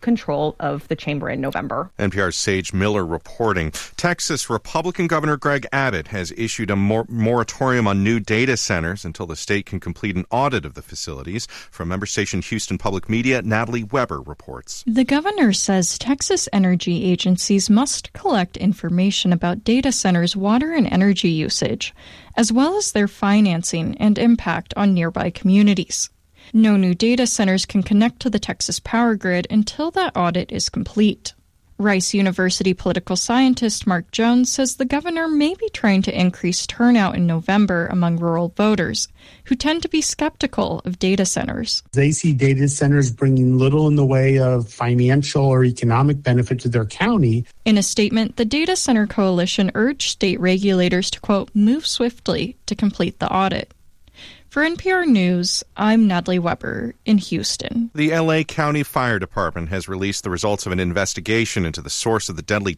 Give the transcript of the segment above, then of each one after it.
control of the chamber in November. NPR's Sage Miller reporting. Texas Republican Governor Greg Abbott has issued a moratorium on new data centers until the state can complete an audit of the facilities. From member station Houston Public Media, Natalie Weber reports. The governor says Texas energy agencies must collect information about data centers' water and energy usage, as well as their financing and impact on nearby communities. No new data centers can connect to the Texas power grid until that audit is complete. Rice University political scientist Mark Jones says the governor may be trying to increase turnout in November among rural voters, who tend to be skeptical of data centers. They see data centers bringing little in the way of financial or economic benefit to their county. In a statement, the Data Center Coalition urged state regulators to, quote, move swiftly to complete the audit. For NPR News, I'm Natalie Weber in Houston. The L.A. County Fire Department has released the results of an investigation into the source of the deadly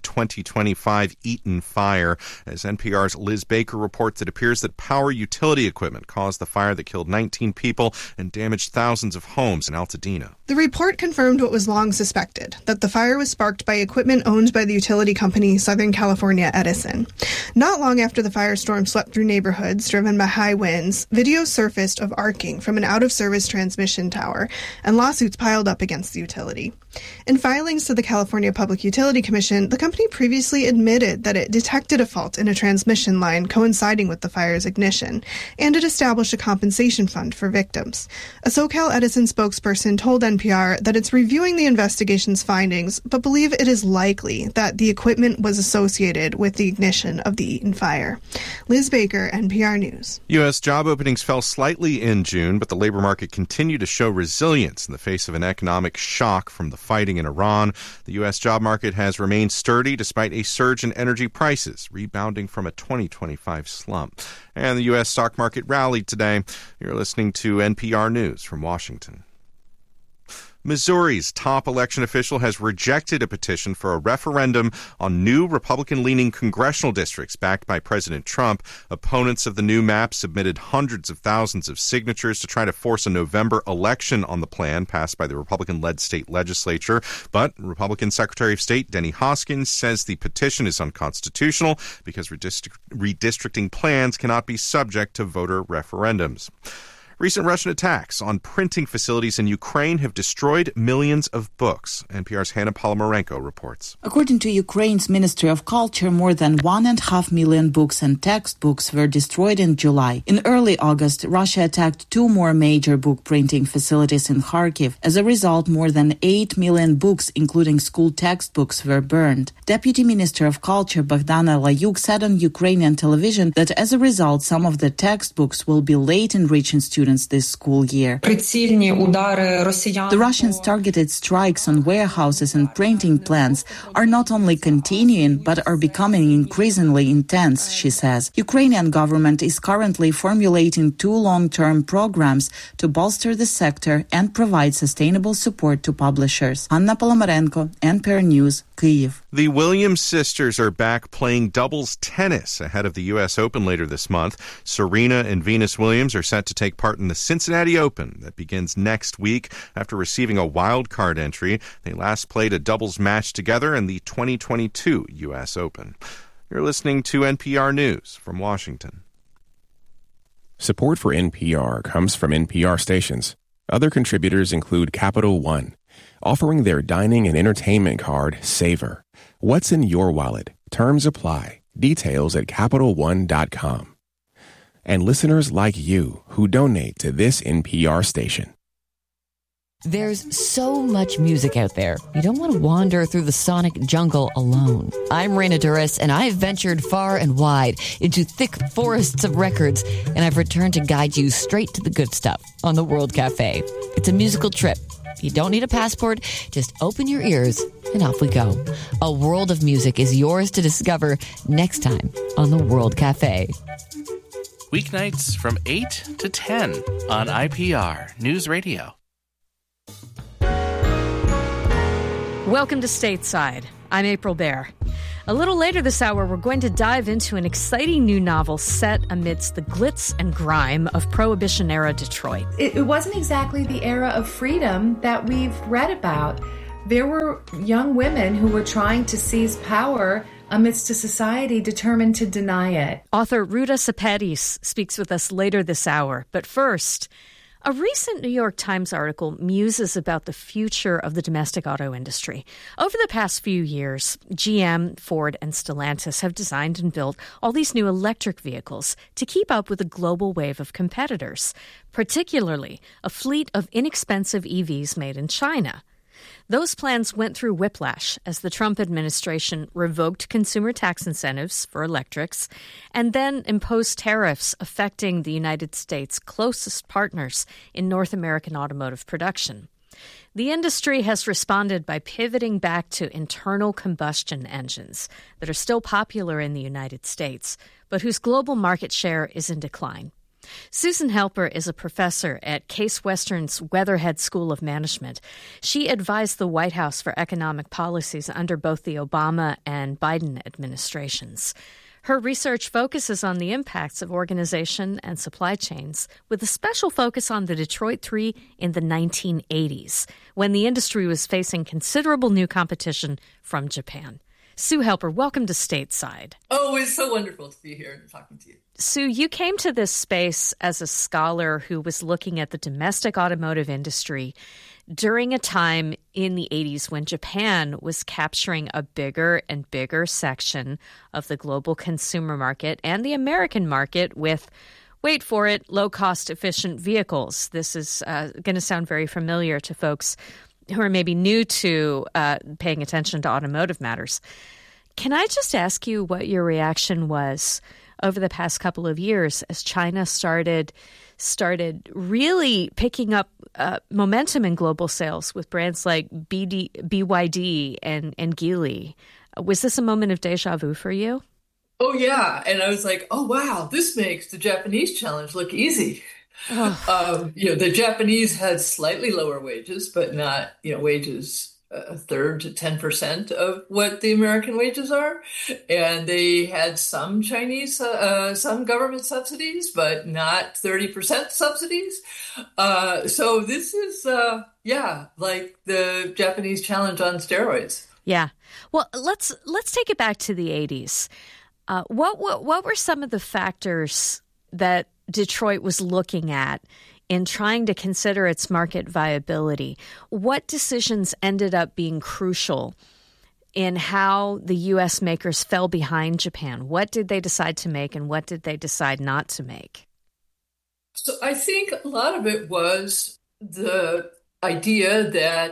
2025 Eaton fire. As NPR's Liz Baker reports, it appears that power utility equipment caused the fire that killed 19 people and damaged thousands of homes in Altadena. The report confirmed what was long suspected, that the fire was sparked by equipment owned by the utility company Southern California Edison. Not long after the firestorm swept through neighborhoods driven by high winds, videos surfaced of arcing from an out-of-service transmission tower, and lawsuits piled up against the utility. In filings to the California Public Utility Commission, the company previously admitted that it detected a fault in a transmission line coinciding with the fire's ignition, and it established a compensation fund for victims. A SoCal Edison spokesperson told NPR that it's reviewing the investigation's findings, but believe it is likely that the equipment was associated with the ignition of the Eaton fire. Liz Baker, NPR News. U.S. job openings fell slightly in June, but the labor market continued to show resilience in the face of an economic shock from the fighting in Iran. The U.S. job market has remained sturdy despite a surge in energy prices, rebounding from a 2025 slump. And the U.S. stock market rallied today. You're listening to NPR News from Washington. Missouri's top election official has rejected a petition for a referendum on new Republican-leaning congressional districts backed by President Trump. Opponents of the new map submitted hundreds of thousands of signatures to try to force a November election on the plan passed by the Republican-led state legislature. But Republican Secretary of State Denny Hoskins says the petition is unconstitutional because redistricting plans cannot be subject to voter referendums. Recent Russian attacks on printing facilities in Ukraine have destroyed millions of books. NPR's Hannah Polomarenko reports. According to Ukraine's Ministry of Culture, more than 1.5 million books and textbooks were destroyed in July. In early August, Russia attacked 2 more major book printing facilities in Kharkiv. As a result, more than 8 million books, including school textbooks, were burned. Deputy Minister of Culture Bogdana Layuk said on Ukrainian television that as a result, some of the textbooks will be late in reaching students this school year. The Russians' targeted strikes on warehouses and printing plants are not only continuing, but are becoming increasingly intense, she says. Ukrainian government is currently formulating 2 long-term programs to bolster the sector and provide sustainable support to publishers. Anna Polomarenko, NPR News, Kyiv. The Williams sisters are back playing doubles tennis ahead of the U.S. Open later this month. Serena and Venus Williams are set to take part in the Cincinnati Open that begins next week after receiving a wild card entry. They last played a doubles match together in the 2022 U.S. Open. You're listening to NPR News from Washington. Support for NPR comes from NPR stations. Other contributors include Capital One, offering their dining and entertainment card, Savor. What's in your wallet? Terms apply. Details at CapitalOne.com. And listeners like you who donate to this NPR station. There's so much music out there. You don't want to wander through the sonic jungle alone. I'm Raina Duras, and I've ventured far and wide into thick forests of records, and I've returned to guide you straight to the good stuff on the World Cafe. It's a musical trip. You don't need a passport. Just open your ears, and off we go. A world of music is yours to discover next time on the World Cafe. Weeknights from 8 to 10 on IPR News Radio. Welcome to Stateside. I'm April Baer. A little later this hour, we're going to dive into an exciting new novel set amidst the glitz and grime of Prohibition-era Detroit. It wasn't exactly the era of freedom that we've read about. there were young women who were trying to seize power amidst a society determined to deny it. Author Ruta Sepetys speaks with us later this hour. But first, a recent New York Times article muses about the future of the domestic auto industry. Over the past few years, GM, Ford, and Stellantis have designed and built all these new electric vehicles to keep up with a global wave of competitors, particularly a fleet of inexpensive EVs made in China. Those plans went through whiplash as the Trump administration revoked consumer tax incentives for electrics and then imposed tariffs affecting the United States' closest partners in North American automotive production. The industry has responded by pivoting back to internal combustion engines that are still popular in the United States, but whose global market share is in decline. Susan Helper is a professor at Case Western's Weatherhead School of Management. She advised the White House for economic policies under both the Obama and Biden administrations. Her research focuses on the impacts of organization and supply chains, with a special focus on the Detroit Three in the 1980s, when the industry was facing considerable new competition from Japan. Sue Helper, welcome to Stateside. Oh, it's so wonderful to be here and talking to you. Sue, you came to this space as a scholar who was looking at the domestic automotive industry during a time in the 80s when Japan was capturing a bigger and bigger section of the global consumer market and the American market with, wait for it, low-cost, efficient vehicles. This is going to sound very familiar to folks who are maybe new to paying attention to automotive matters. Can I just ask you what your reaction was over the past couple of years as China started really picking up momentum in global sales with brands like BYD and Geely? Was this a moment of deja vu for you? Oh, yeah. And I was like, oh, wow, this makes the Japanese challenge look easy. The Japanese had slightly lower wages, but not, wages a third to 10% of what the American wages are. And they had some some government subsidies, but not 30% subsidies. So this is, like the Japanese challenge on steroids. Yeah. Well, let's take it back to the 80s. What were some of the factors that Detroit was looking at in trying to consider its market viability? What decisions ended up being crucial in how the U.S. makers fell behind Japan? What did they decide to make and what did they decide not to make? So I think a lot of it was the idea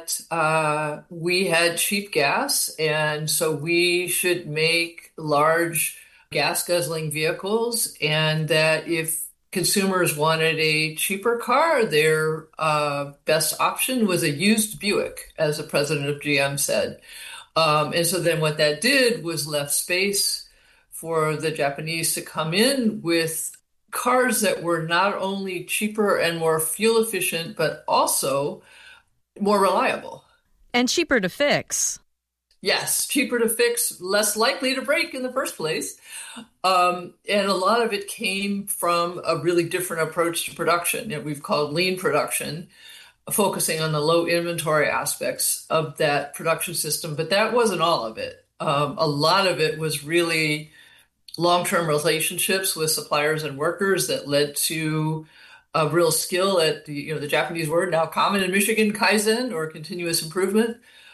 that we had cheap gas, and so we should make large gas-guzzling vehicles, and that if consumers wanted a cheaper car, their best option was a used Buick, as the president of GM said. And so then what that did was left space for the Japanese to come in with cars that were not only cheaper and more fuel efficient, but also more reliable. And cheaper to fix. Yes, cheaper to fix, less likely to break in the first place. And a lot of it came from a really different approach to production that we've called lean production, focusing on the low inventory aspects of that production system. But that wasn't all of it. A lot of it was really long-term relationships with suppliers and workers that led to a real skill at the Japanese word now common in Michigan, Kaizen, or continuous improvement.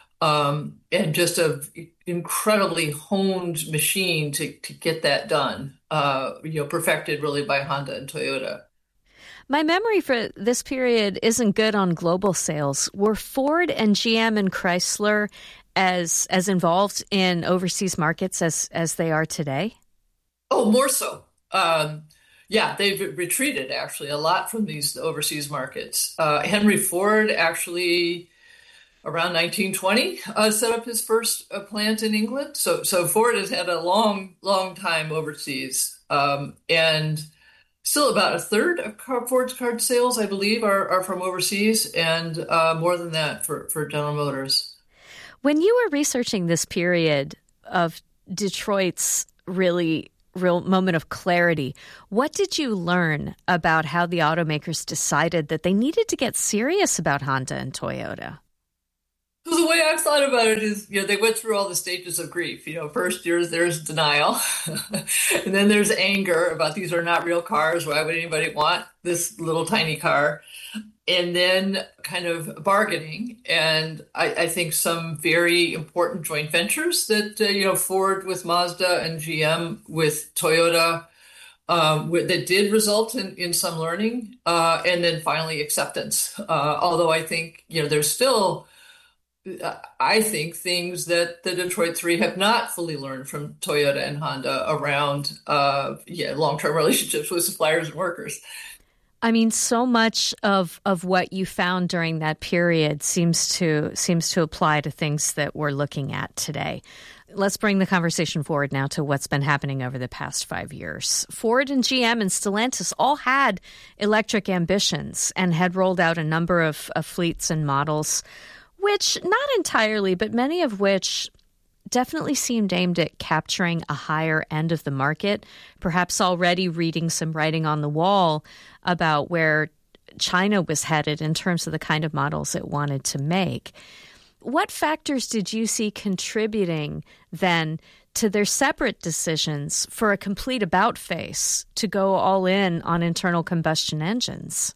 And just an incredibly honed machine to get that done, perfected really by Honda and Toyota. My memory for this period isn't good on global sales. Were Ford and GM and Chrysler as involved in overseas markets as they are today? Oh, more so. They've retreated actually a lot from these overseas markets. Henry Ford actually, around 1920, set up his first plant in England. So Ford has had a long, long time overseas. And still about a third of Ford's car sales, I believe, are from overseas, and more than that for General Motors. When you were researching this period of Detroit's real moment of clarity, what did you learn about how the automakers decided that they needed to get serious about Honda and Toyota? So the way I've thought about it is, they went through all the stages of grief. First there's denial, and then there's anger about these are not real cars. Why would anybody want this little tiny car? And then kind of bargaining. And I think some very important joint ventures that, Ford with Mazda and GM with Toyota, that did result in some learning, and then finally acceptance. Although I think, there's still, I think, things that the Detroit Three have not fully learned from Toyota and Honda around, long-term relationships with suppliers and workers. I mean, so much of what you found during that period seems to apply to things that we're looking at today. Let's bring the conversation forward now to what's been happening over the past 5 years. Ford and GM and Stellantis all had electric ambitions and had rolled out a number of fleets and models, which, not entirely, but many of which definitely seemed aimed at capturing a higher end of the market, perhaps already reading some writing on the wall about where China was headed in terms of the kind of models it wanted to make. What factors did you see contributing then to their separate decisions for a complete about-face to go all in on internal combustion engines?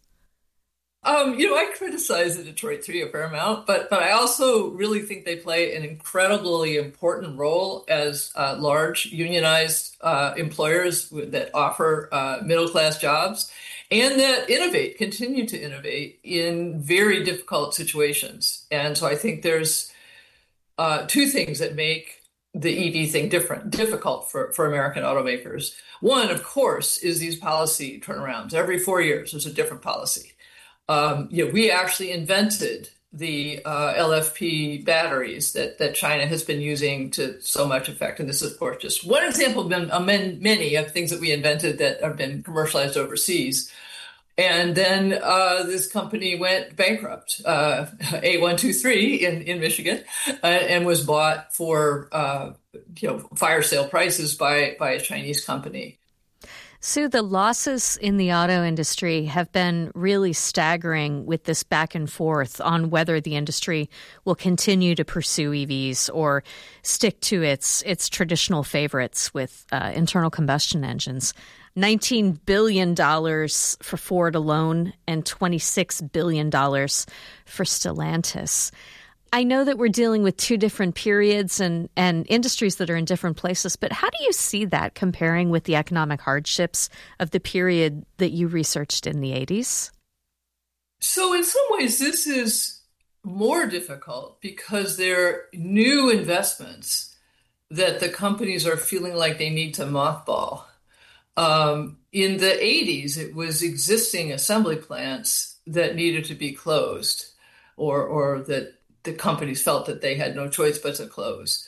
I criticize the Detroit Three a fair amount, but I also really think they play an incredibly important role as large unionized employers that offer middle-class jobs and that continue to innovate in very difficult situations. And so I think there's two things that make the EV thing difficult for American automakers. One, of course, is these policy turnarounds. Every 4 years, there's a different policy. We actually invented the LFP batteries that China has been using to so much effect. And this is, of course, just one example of many of things that we invented that have been commercialized overseas. And then this company went bankrupt, A123 in Michigan, and was bought for fire sale prices by a Chinese company. Sue, the losses in the auto industry have been really staggering with this back and forth on whether the industry will continue to pursue EVs or stick to its traditional favorites with internal combustion engines. $19 billion for Ford alone and $26 billion for Stellantis. I know that we're dealing with two different periods and industries that are in different places, but how do you see that comparing with the economic hardships of the period that you researched in the 80s? So in some ways, this is more difficult because they're new investments that the companies are feeling like they need to mothball. In the 80s, it was existing assembly plants that needed to be closed or that the companies felt that they had no choice but to close.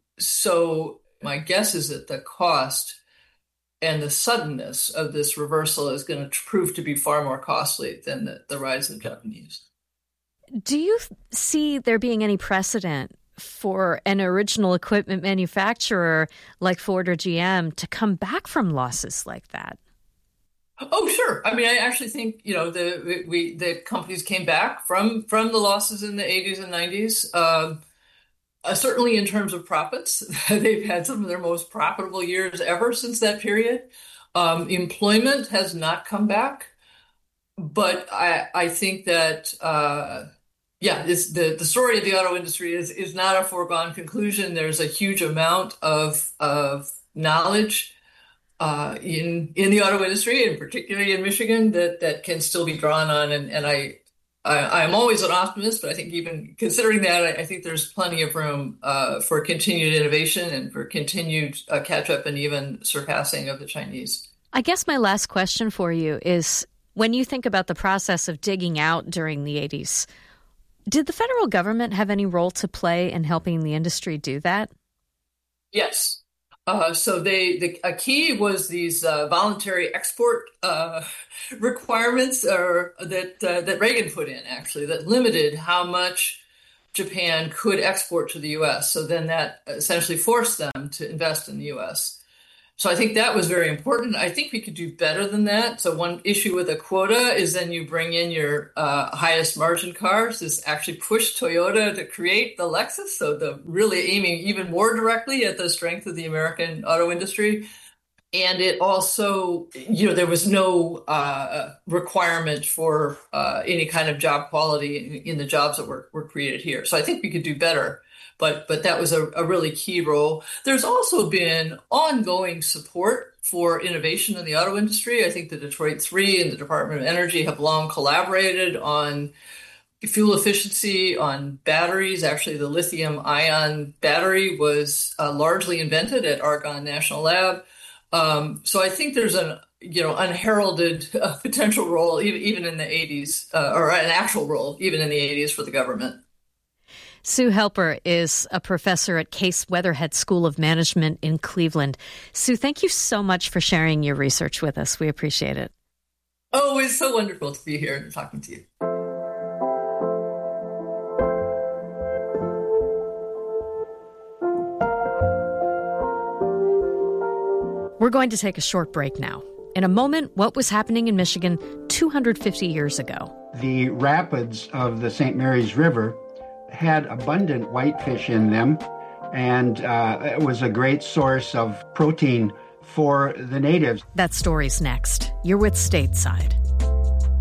So my guess is that the cost and the suddenness of this reversal is going to prove to be far more costly than the rise of Japanese. Do you see there being any precedent for an original equipment manufacturer like Ford or GM to come back from losses like that? Oh, sure. I mean, I actually think, the companies came back from the losses in the 80s and 90s. Certainly in terms of profits, they've had some of their most profitable years ever since that period. Employment has not come back. But I think that, the story of the auto industry is not a foregone conclusion. There's a huge amount of knowledge in the auto industry, and particularly in Michigan, that can still be drawn on. And I'm always an optimist, but I think even considering that, I think there's plenty of room for continued innovation and for continued catch up and even surpassing of the Chinese. I guess my last question for you is, when you think about the process of digging out during the 80s, did the federal government have any role to play in helping the industry do that? Yes. So a key was these voluntary export requirements that Reagan put in, actually, that limited how much Japan could export to the U.S. So then that essentially forced them to invest in the U.S. So I think that was very important. I think we could do better than that. So one issue with a quota is then you bring in your highest margin cars. This actually pushed Toyota to create the Lexus. So the really aiming even more directly at the strength of the American auto industry. And it also, there was no requirement for any kind of job quality in the jobs that were created here. So I think we could do better. But that was a really key role. There's also been ongoing support for innovation in the auto industry. I think the Detroit 3 and the Department of Energy have long collaborated on fuel efficiency, on batteries. Actually, the lithium-ion battery was largely invented at Argonne National Lab. So I think there's an unheralded potential role even in the 80s, or an actual role even in the 80s for the government. Sue Helper is a professor at Case Weatherhead School of Management in Cleveland. Sue, thank you so much for sharing your research with us. We appreciate it. Oh, it's so wonderful to be here and talking to you. We're going to take a short break now. In a moment, what was happening in Michigan 250 years ago. The rapids of the St. Mary's River had abundant whitefish in them, and it was a great source of protein for the natives. That story's next. You're with Stateside.